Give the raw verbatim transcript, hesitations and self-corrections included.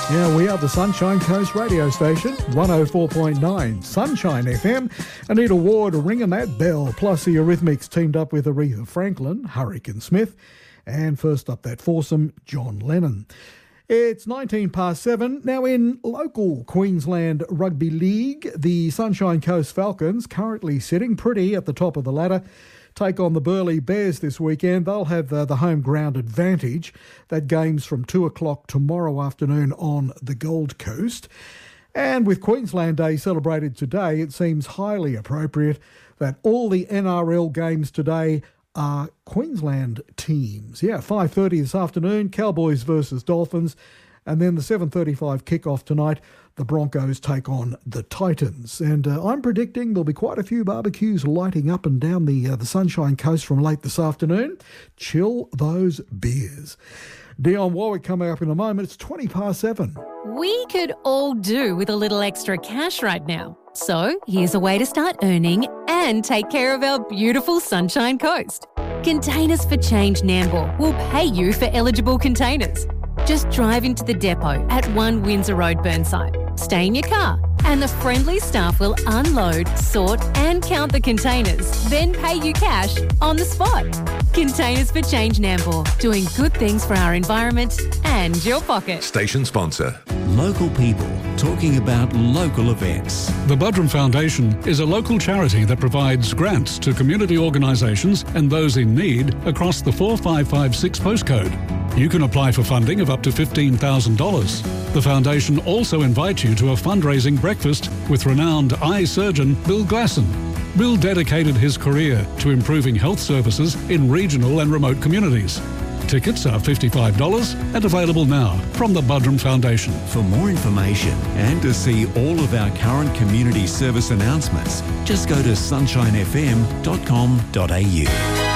Yeah, we are the Sunshine Coast radio station, one oh four point nine Sunshine F M. Anita Ward ringing that bell, plus the Eurythmics teamed up with Aretha Franklin, Hurricane Smith, and first up that foursome, John Lennon. It's nineteen past seven. Now in local Queensland Rugby League, the Sunshine Coast Falcons, currently sitting pretty at the top of the ladder, take on the Burleigh Bears this weekend. They'll have uh, the home ground advantage. That game's from two o'clock tomorrow afternoon on the Gold Coast. And with Queensland Day celebrated today, it seems highly appropriate that all the N R L games today are Queensland teams. Yeah, five thirty this afternoon, Cowboys versus Dolphins. And then the seven thirty-five kickoff tonight, the Broncos take on the Titans. And uh, I'm predicting there'll be quite a few barbecues lighting up and down the uh, the Sunshine Coast from late this afternoon. Chill those beers. Dion Warwick coming up in a moment. It's twenty past seven. We could all do with a little extra cash right now. So here's a way to start earning and take care of our beautiful Sunshine Coast. Containers for Change Nambour will pay you for eligible containers. Just drive into the depot at one Windsor Road, Burnside. Stay in your car and the friendly staff will unload, sort and count the containers, then pay you cash on the spot. Containers for Change Nambour, doing good things for our environment and your pocket. Station sponsor. Local people talking about local events. The Budrum Foundation is a local charity that provides grants to community organisations and those in need across the four five five six postcode. You can apply for funding of up to fifteen thousand dollars. The foundation also invites you to a fundraising breakfast with renowned eye surgeon Bill Glasson. Bill dedicated his career to improving health services in regional and remote communities. Tickets are fifty-five dollars and available now from the Budrum Foundation. For more information and to see all of our current community service announcements, just go to sunshine f m dot com dot a u.